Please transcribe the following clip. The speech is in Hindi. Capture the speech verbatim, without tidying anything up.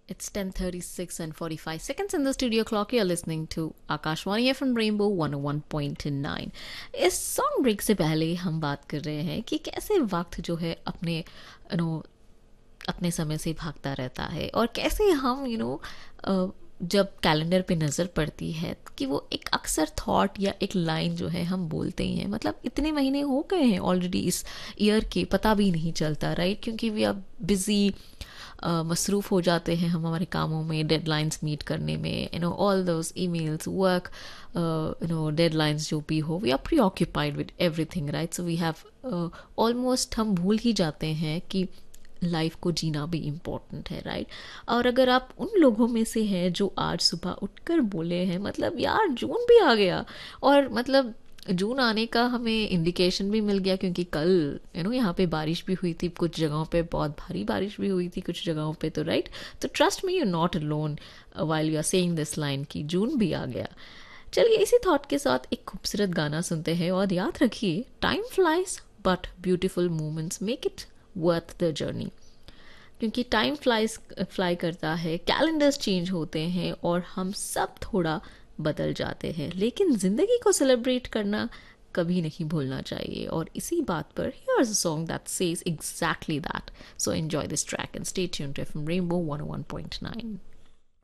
It's ten thirty-six and forty-five seconds in the studio clock. You're listening to Akashwani F M Rainbow one oh one point nine. इस सॉन्ग ब्रेक से पहले हम बात कर रहे हैं कि कैसे वक्त जो है अपने यू नो अपने समय से भागता रहता है और कैसे हम यू नो जब कैलेंडर पे नज़र पड़ती है कि वो एक अक्सर थॉट या एक लाइन जो है हम बोलते ही हैं, मतलब इतने महीने हो गए हैं ऑलरेडी इस ईयर के, पता भी नहीं चलता, राइट? क्योंकि वी आर बिजी, मसरूफ़ हो जाते हैं हम हमारे कामों में, डेडलाइंस मीट करने में, you know all those emails, work, you know deadlines जो भी हो, we are pre occupied with everything, right? So we have almost हम भूल ही जाते हैं कि लाइफ को जीना भी इम्पोर्टेंट है, राइट? और अगर आप उन लोगों में से हैं जो आज सुबह उठकर बोले हैं, मतलब यार जून भी आ गया, और मतलब जून आने का हमें इंडिकेशन भी मिल गया क्योंकि कल यू नो यहाँ पे बारिश भी हुई थी, कुछ जगहों पे बहुत भारी बारिश भी हुई थी कुछ जगहों पे, तो राइट, तो trust me, you not alone while you are saying this line कि जून भी आ गया। चलिए इसी थॉट के साथ एक खूबसूरत गाना सुनते हैं और याद रखिए, time flies but beautiful moments make it worth the journey. क्योंकि टाइम फ्लाइज फ्लाई करता है, कैलेंडर्स चेंज होते हैं और हम सब थोड़ा बदल जाते हैं, लेकिन ज़िंदगी को सेलिब्रेट करना कभी नहीं भूलना चाहिए। और इसी बात पर here's a song that says exactly that. So enjoy this track and stay tuned to FM rainbow one oh one point nine।